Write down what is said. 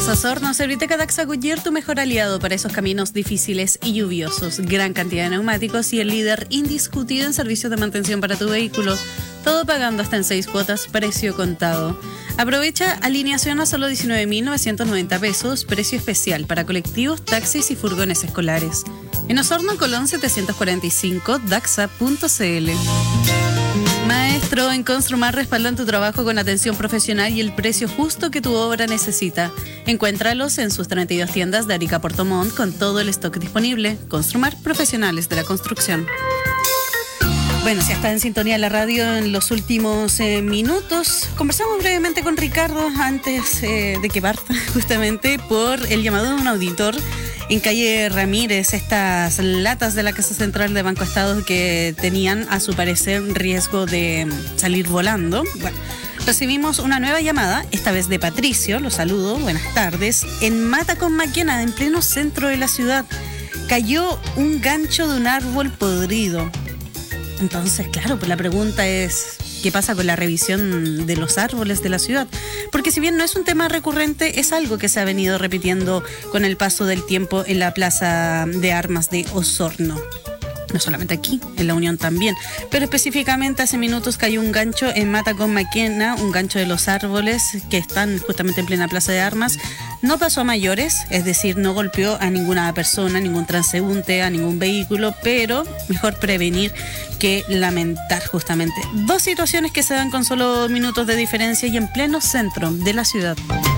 Daxa Osorno, Serviteca Daxa Goodyear, tu mejor aliado para esos caminos difíciles y lluviosos. Gran cantidad de neumáticos y el líder indiscutido en servicios de mantención para tu vehículo. Todo pagando hasta en 6 cuotas, precio contado. Aprovecha alineación a solo 19.990 pesos, precio especial para colectivos, taxis y furgones escolares. En Osorno, Colón 745, daxa.cl. Maestro, en Construmar respaldan tu trabajo con atención profesional y el precio justo que tu obra necesita. Encuéntralos en sus 32 tiendas de Arica a Puerto Montt con todo el stock disponible. Construmar, profesionales de la construcción. Bueno, si está en sintonía la radio en los últimos minutos, conversamos brevemente con Ricardo antes de que parta, justamente por el llamado de un auditor en calle Ramírez, estas latas de la Casa Central de Banco Estado que tenían, a su parecer, riesgo de salir volando. Bueno, recibimos una nueva llamada, esta vez de Patricio, lo saludo, buenas tardes, en Mata con Maquena, en pleno centro de la ciudad. Cayó un gancho de un árbol podrido. Entonces, claro, pues la pregunta es, ¿qué pasa con la revisión de los árboles de la ciudad? Porque si bien no es un tema recurrente, es algo que se ha venido repitiendo con el paso del tiempo en la Plaza de Armas de Osorno. No solamente aquí, en La Unión también, pero específicamente hace minutos cayó un gancho en Mata con Maquena, un gancho de los árboles que están justamente en plena Plaza de Armas. No pasó a mayores, es decir, no golpeó a ninguna persona, ningún transeúnte, a ningún vehículo, pero mejor prevenir que lamentar justamente. Dos situaciones que se dan con solo minutos de diferencia y en pleno centro de la ciudad.